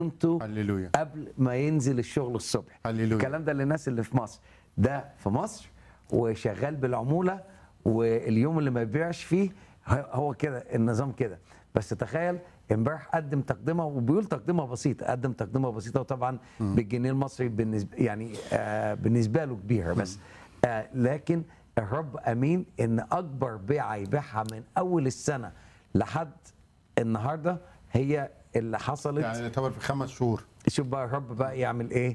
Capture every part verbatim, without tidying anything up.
انتوا هللويا قبل ما ينزل الشغل الصبح. هللويا. الكلام ده للناس اللي في مصر، ده في مصر وشغال بالعموله، واليوم اللي ما يبيعش فيه هو كده النظام كده. بس تخيل امبارح قدم تقدمه، وبيقول تقدمه بسيطه، قدم تقدمه بسيطه، وطبعا بالجنيه المصري بالنسبه يعني آه بالنسبه له كبيره، بس آه لكن الرب امين ان اكبر بيعه يبيعها من اول السنه لحد النهارده هي اللي حصلت. يعني يعتبر في خمس شهور. شوف بقى الرب بقى يعمل ايه.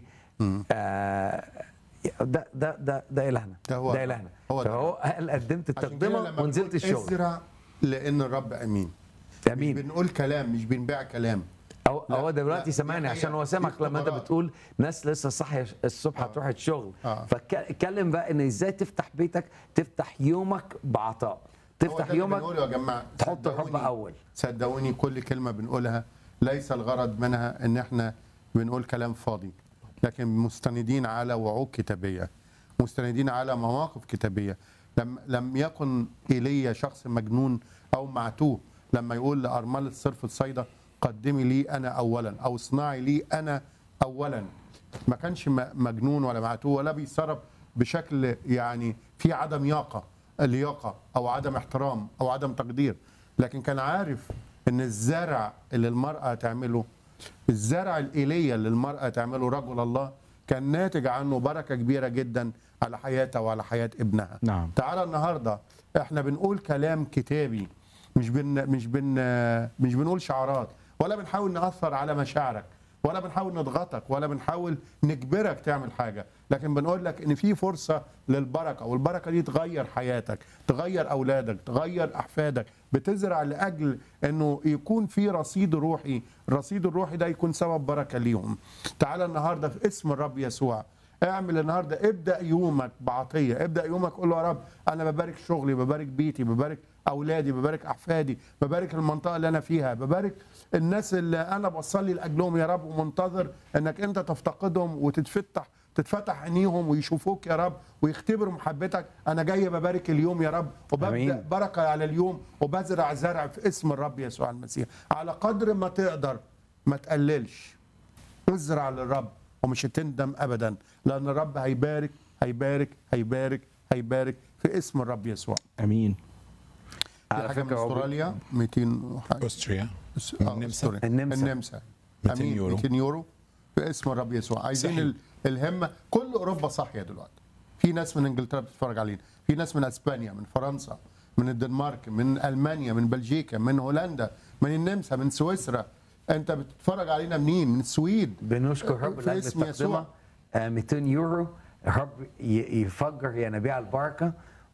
آه ده ده ده ده الهنا، ده هو ده الهنا. هو ده. فهو قال قدمت عشان كده التقدمه لما ونزلت بنقول الشغل. ازرع لان الرب امين. امين. مش بنقول كلام، مش بنبيع كلام. أو لا، هو دلوقتي لا، دي سامعني حقيقة. عشان هو سامعك دي لما انت اختبارات. بتقول ناس لسه صاحيه الصبح هتروح الشغل. آه. فاتكلم بقى ان ازاي تفتح بيتك، تفتح يومك بعطاء، هو تفتح ده اللي يومك بنقوله يا جماعه. تحط الرب صدقوني- اول. صدقوني كل كلمه بنقولها ليس الغرض منها ان احنا بنقول كلام فاضي، لكن مستندين على وعود كتابيه، مستندين على مواقف كتابيه. لم لم يكن ايليا شخص مجنون او معتوه لما يقول لارمله صرف الصيدا قدمي لي انا اولا، او اصنعي لي انا اولا. ما كانش م- مجنون ولا معتوه ولا بيتصرف بشكل يعني في عدم ياقه لياقه او عدم احترام او عدم تقدير، لكن كان عارف ان الزرع اللي المراه تعمله، الزرع الإيليا اللي المراه تعمله رجل الله، كان ناتج عنه بركه كبيره جدا على حياتها وعلى حياه ابنها. نعم. تعالى النهارده احنا بنقول كلام كتابي، مش بن مش بن مش بنقول شعارات، ولا بنحاول نأثر على مشاعرك، ولا بنحاول نضغطك، ولا بنحاول نجبرك تعمل حاجه، لكن بنقول لك ان في فرصه للبركه، والبركه دي تغير حياتك، تغير اولادك، تغير احفادك. بتزرع لاجل انه يكون في رصيد روحي، الرصيد الروحي ده يكون سبب بركه ليهم. تعالى النهارده في اسم الرب يسوع اعمل النهارده، ابدا يومك بعطيه، ابدا يومك قول له يا رب انا ببارك شغلي، ببارك بيتي، ببارك اولادي، ببارك احفادي، ببارك المنطقه اللي انا فيها، ببارك الناس اللي انا بصلي لاجلهم يا رب، ومنتظر انك انت تفتقدهم وتتفتح تتفتح عينيهم ويشوفوك يا رب ويختبروا محبتك. انا جاي ببارك اليوم يا رب، وببدا أمين. بركه على اليوم، وبزرع زرع في اسم الرب يسوع المسيح. على قدر ما تقدر ما تقللش، ازرع للرب ومش هتندم ابدا، لان الرب هيبارك هيبارك هيبارك هيبارك في اسم الرب يسوع. امين. على فكره من استراليا مئتين وحاجة. استريا آه، النمسا. أستراليا. النمسا. النمسا مئتين أمين. يورو. مئتين يورو في اسم الرب يسوع. عايزين صحيح. ال- الهمه. كل اوروبا صاحيه دلوقتي، في ناس من انجلترا بتتفرج علينا، في ناس من اسبانيا، من فرنسا، من الدنمارك، من المانيا، من بلجيكا، من هولندا، من النمسا، من سويسرا. انت بتتفرج علينا منين؟ من السويد. بنشكر الرب في لاجل اسم التقدمه. يسوع. آه، مئتين يورو. الرب ي- يفجر ينابيع البركه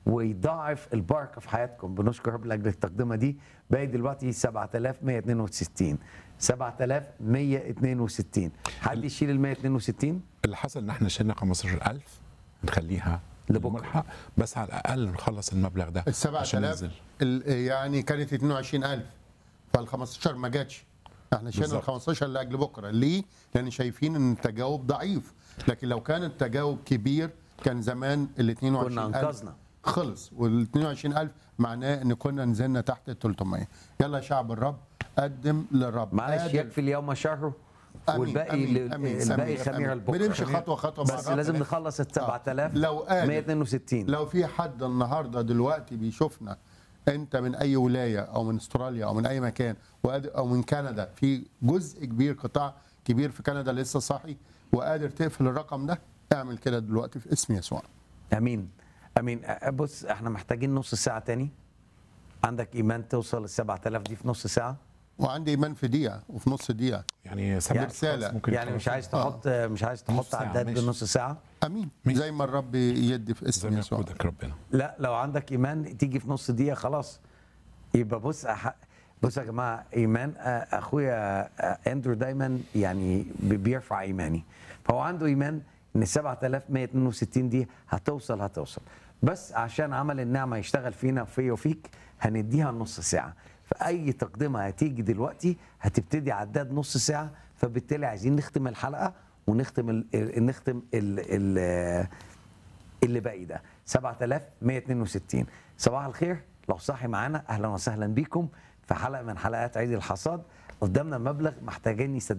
ويضاعف البركه في حياتكم. بنشكر الرب لاجل التقدمه دي. باقي دلوقتي سبعة آلاف ومئة واثنين وستين. سبعة آلاف ومئة واثنين وستين. حد يشيل ال مئة واثنين وستين؟ اللي حصل ان احنا شلنا خمستاشر ألف نخليها لبكرة. للملحق، بس على الاقل نخلص المبلغ ده ال سبعة عشان آلاف ننزل. ال- يعني كانت اثنين وعشرين ألف، فال خمستاشر ما جاتش. احنا شلنا ال بالظبط. خمستاشر لاجل بكره. ليه؟ لان شايفين ان التجاوب ضعيف، لكن لو كان التجاوب كبير كان زمان ال اثنين وعشرين ألف كنا أنقذنا. خلص، وال اثنين وعشرين ألف معناه ان كنا نزلنا تحت ال ثلاثمئة. يلا يا شعب الرب قدم للرب. معلش قادر. يكفي اليوم شهره، أمين، والباقي أمين، لل- أمين، الباقي أمين، خميره أمين. لبكره. بنمشي خطوه خطوه مع بس الرب. لازم نخلص ال سبعة آلاف لو قادر. ومئة واثنين وستين. لو في حد النهارده دلوقتي بيشوفنا، انت من اي ولايه او من استراليا او من اي مكان وقادر، او من كندا، في جزء كبير، قطاع كبير في كندا لسه صاحي وقادر تقفل الرقم ده، اعمل كده دلوقتي في اسم يسوع. امين امين. أ- بص احنا محتاجين نص ساعه تاني. عندك ايمان توصل ل سبعة آلاف دي في نص ساعه؟ وعندي ايمان في دقيقه وفي نص دقيقه. يعني سبعة رسالة. خلاص ممكن يعني مش يخلص. عايز تحط مش عايز تحط ساعة، عداد ماشي. بنص ساعه؟ امين. ماشي. زي ما الرب يدي في زي اسم ما يسوع. يقودك ربنا. لا لو عندك ايمان تيجي في نص دقيقه خلاص. يبقى بص أح... بص يا جماعه، ايمان آه، اخويا آه، اندرو دايما يعني بي- بيرفع ايماني، فهو عنده ايمان ان سبعة آلاف ومئة واثنين وستين دي هتوصل هتوصل بس عشان عمل النعمه يشتغل فينا وفيا وفيك هنديها نص ساعه. فاي تقدمه هتيجي دلوقتي هتبتدي عداد نص ساعه، فبالتالي عايزين نختم الحلقه ونختم ال... ال- نختم ال... ال... اللي باقي ده سبعة آلاف ومئة واثنين وستين. صباح الخير، لو صاحي معانا اهلا وسهلا بيكم في حلقه من حلقات عيد الحصاد. قدامنا مبلغ محتاجين يسدد